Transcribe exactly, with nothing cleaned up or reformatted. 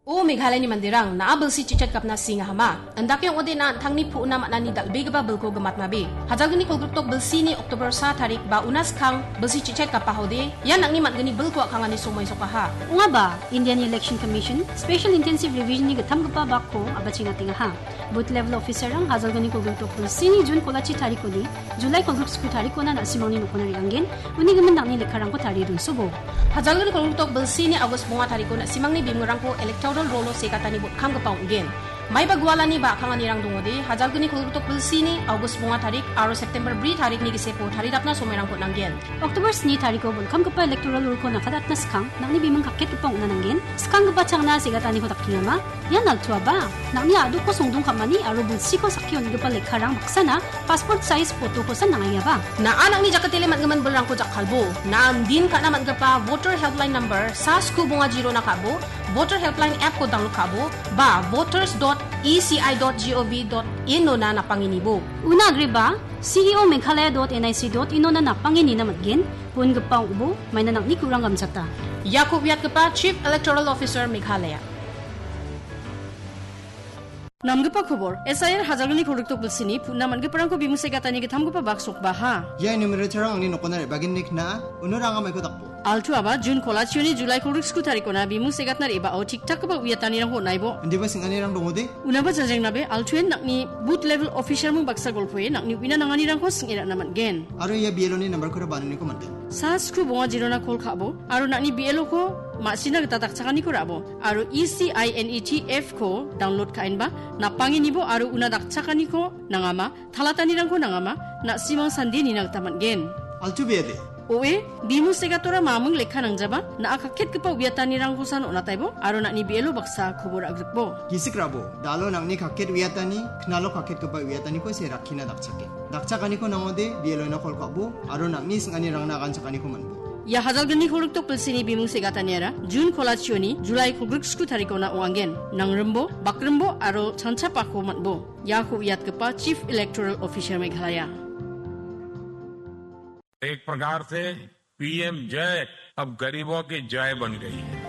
O Meghalaya ni mandirang naabal si chichat kap na singa hama. Andak yung ode na antang ni puuna matnani dalbe ba belko gamat mabi. Hajal gani kolgrutok belsi ni Oktober sa tarik ba unas kang belsi chichat kap pahode. Yan ang ni matgani belko akang ani sumoy sokaha. Unga ba Indian Election Commission Special Intensive Revision ni gatam gapa bakko abachinga tingaha. Booth level officer ang hajal gani kolgrutok belsi ni June kolachi tariko ni July kolgruk sku tariko na nasimang ni nukunari angin. Uni gaman nak ni lekarang ko tari dun subo. Hajal gani kolgrutok belsi ni August bunga tariko na simang ni bimurang ko electoral rolo sekata ni but kang gapaw again. May bagwala ni ba kang anirang dungode hajal gani kolgrutok belsi ni August bunga tarik aro September bri tarik ni gisepo taridap na sumerang ko nanggen. October ni tariko bul kam gapa electoral rolo ko nakadat na skang nang ni bimang kakit upang na nanggen. Skang gapa chang na sekata ni ko takingama. Yan nagtua ba? Nang ni adu ko sungdung kamani aro bulsi ko sakyon gapa lekarang baksana passport size photo ko sa nangaya ba. Na anak ni jakatile matgaman bulrang ko jakalbo. Na din ka naman gapa voter helpline number sa sku bunga zero na kabo. Voter helpline app ko download kabo ba voters dot e c i dot gov dot in no na napanginibo. Una agri ba? C E O Meghalaya dot N I C dot in no na napangini na matgin. Pun gapa ubo may nanak ni kurang gamsata. Yakub Yat gapa Chief Electoral Officer Meghalaya. Namgapa khobor S I R hajalgani kolgrutok belsi puna mangge parangko bimuse gatani ge thamgapa baksok baha. Ya numerator ang ni nokonar bagin nik na unuranga mai ko takpo. Altu aba June kolachuni July kolgruk sku tariko na bimuse gatnar eba o tiktak ba uyatani rang ho naibo. Indi ba singani rang dongode? Unaba jajeng nabe altuen nakni booth level official mung baksa golpoe nakni wina nangani rang ko singira naman gen. Aro ya B L O ni number ko ra banani ko mante. Sa skru bonga zero na kol khabo aro nakni B L O ko masina gata takchakani ko rabo aro E C I N E T F ko download kain ba napangi nibo aro una dakchakani ko nangama thalatani rang ko nangama na simang sandi ni nagtaman gen. Altu bede. Oe bimu segatora mamung lekha nangjaba na akakhet gpa uyatani rang husan onataibo aro nakni B L O baksa khobor agrikbo. Gisikrabo dalo nangni kakhet uyatani knalo kakhet gpa uyatani ko se rakhina dakchake. Dakchakani ko nangode B L O na kol kabo aro nakni singani rang na kanchakani ko manbo. Ya hajal gani kolgrutok belsi bimung segataniara June kolachioni July kolgruk sku tariko na uangen nangrembo bakrembo aro chancha pakho matbo. Yakub Yat gpa Chief Electoral Officer Meghalaya. एक प्रकार से पीएम जय अब गरीबों की जय बन गई है।